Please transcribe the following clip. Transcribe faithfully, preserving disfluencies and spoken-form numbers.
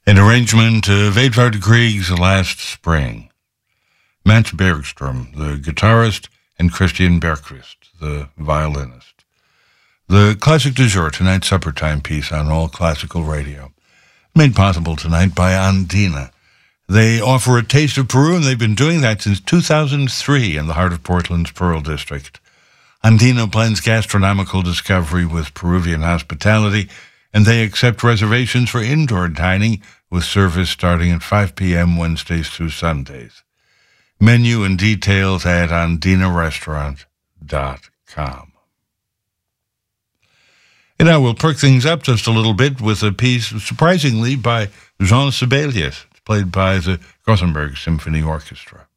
An arrangement of Edvard Grieg's Last Spring. Mats Bergström, the guitarist, and Christian Bergqvist, the violinist. The Classic du Jour, tonight's supper time piece on All Classical Radio. Made possible tonight by Andina. They offer a taste of Peru, and they've been doing that since two thousand three in the heart of Portland's Pearl District. Andina blends gastronomical discovery with Peruvian hospitality, and they accept reservations for indoor dining with service starting at five p.m. Wednesdays through Sundays. Menu and details at andina restaurant dot com. And now we'll perk things up just a little bit with a piece, surprisingly, by Jean Sibelius, played by the Gothenburg Symphony Orchestra.